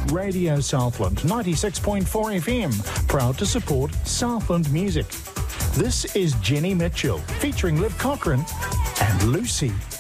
Radio Southland 96.4 FM, proud to support Southland music. This is Jenny Mitchell featuring Liv Cochran and Lucy.